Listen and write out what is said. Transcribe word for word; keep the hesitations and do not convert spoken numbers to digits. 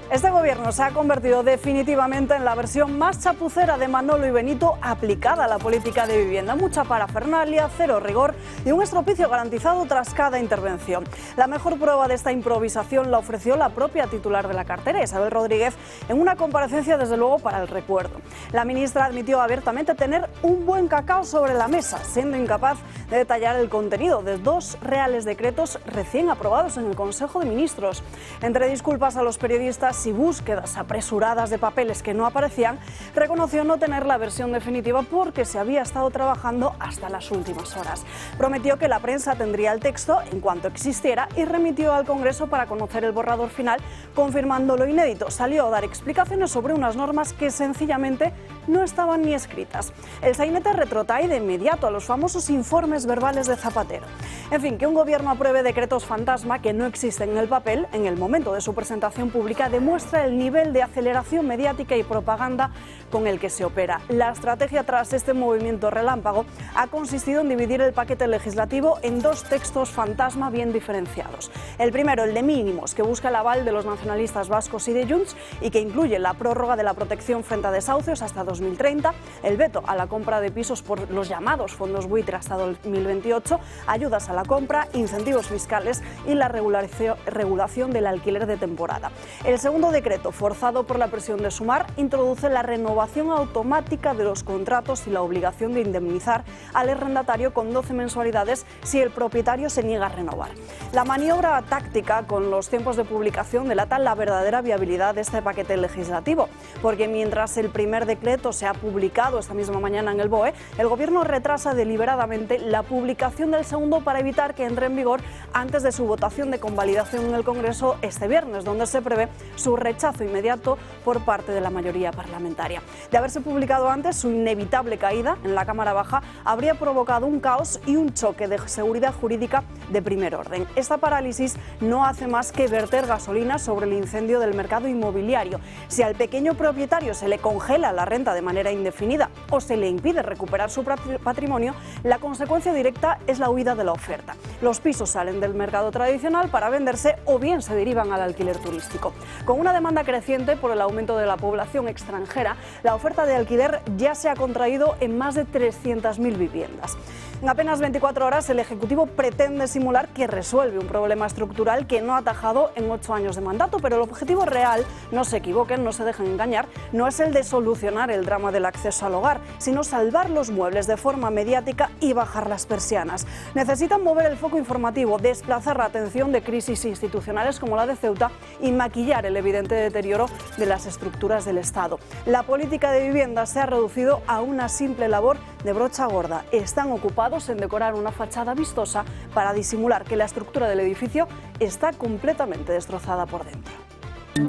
Este gobierno se ha convertido definitivamente en la versión más chapucera de Manolo y Benito aplicada a la política de vivienda. Mucha parafernalia, cero rigor y un estropicio garantizado tras cada intervención. La mejor prueba de esta improvisación la ofreció la propia titular de la cartera, Isabel Rodríguez, en una comparecencia desde luego para el recuerdo. La ministra admitió abiertamente tener un buen cacao sobre la mesa, siendo incapaz de detallar el contenido de dos reales decretos recién aprobados en el Consejo de Ministros. Entre disculpas a los periodistas y búsquedas apresuradas de papeles que no aparecían, reconoció no tener la versión definitiva porque se había estado trabajando hasta las últimas horas. Prometió que la prensa tendría el texto en cuanto existiera y remitió al Congreso para conocer el borrador final, confirmando lo inédito. Salió a dar explicaciones sobre unas normas que sencillamente no estaban ni escritas. El sainete retrotrae de inmediato a los famosos informes verbales de Zapatero. En fin, que un gobierno apruebe decretos fantasma que no existen en el papel en el momento de su presentación pública demuestra el nivel de aceleración mediática y propaganda con el que se opera. La estrategia tras este movimiento relámpago ha consistido en dividir el paquete legislativo en dos textos fantasma bien diferenciados. El primero, el de mínimos, que busca el aval de los nacionalistas vascos y de Junts y que incluye la prórroga de la protección frente a desahucios hasta dos mil treinta, el veto a la compra de pisos por los llamados fondos buitre hasta dos mil veintiocho, ayudas a la compra, incentivos fiscales y la regulación del alquiler de temporada. El segundo decreto, forzado por la presión de Sumar, introduce la renovación automática de los contratos y la obligación de indemnizar al arrendatario con doce mensualidades si el propietario se niega a renovar. La maniobra táctica con los tiempos de publicación delata la verdadera viabilidad de este paquete legislativo, porque mientras el primer decreto se ha publicado esta misma mañana en el B O E, el Gobierno retrasa deliberadamente la publicación del segundo para evitar que entre en vigor antes de su votación de convalidación en el Congreso este viernes, donde se prevé su rechazo inmediato por parte de la mayoría parlamentaria. De haberse publicado antes, su inevitable caída en la Cámara Baja habría provocado un caos y un choque de seguridad jurídica de primer orden. Esta parálisis no hace más que verter gasolina sobre el incendio del mercado inmobiliario. Si al pequeño propietario se le congela la renta de manera indefinida o se le impide recuperar su patrimonio, la consecuencia directa es la huida de la oferta. Los pisos salen del mercado tradicional para venderse o bien se derivan al alquiler turístico. Con una demanda creciente por el aumento de la población extranjera, la oferta de alquiler ya se ha contraído en más de trescientas mil viviendas. En apenas veinticuatro horas, el Ejecutivo pretende simular que resuelve un problema estructural que no ha atajado en ocho años de mandato, pero el objetivo real, no se equivoquen, no se dejen engañar, no es el de solucionar el drama del acceso al hogar, sino salvar los muebles de forma mediática y bajar las persianas. Necesitan mover el foco informativo, desplazar la atención de crisis institucionales como la de Ceuta y maquillar el evidente deterioro de las estructuras del Estado. La política de vivienda se ha reducido a una simple labor de brocha gorda. Están ocupados en decorar una fachada vistosa para disimular que la estructura del edificio está completamente destrozada por dentro.